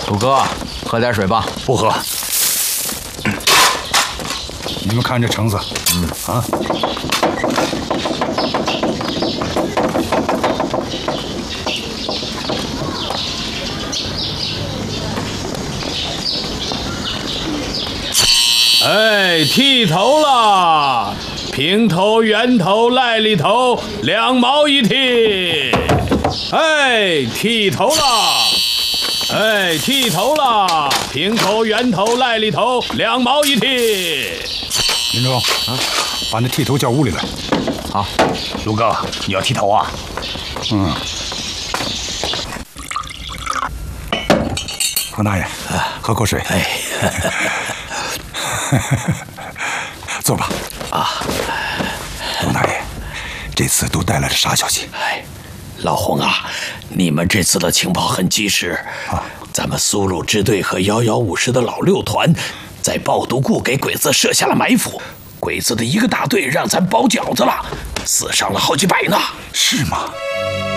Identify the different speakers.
Speaker 1: 五哥，喝点水吧。
Speaker 2: 不喝。你们看这橙子，啊。
Speaker 3: 哎，剃头了，平头、圆头、赖里头，2毛一剃。哎，剃头了，哎，剃头了，平头、圆头、赖里头，2毛一剃。
Speaker 2: 林中，把那剃头叫屋里来。
Speaker 1: 好，
Speaker 4: 卢哥，你要剃头啊？
Speaker 2: 黄大爷，喝口水。
Speaker 4: 哎，
Speaker 2: 坐吧。黄大爷，这次都带来了啥消息？
Speaker 4: 老洪啊，你们这次的情报很及时。咱们苏鲁支队和115师的老6团在爆毒库给鬼子设下了埋伏，鬼子的一个大队让咱包饺子了，死伤了好几百呢。
Speaker 2: 是吗？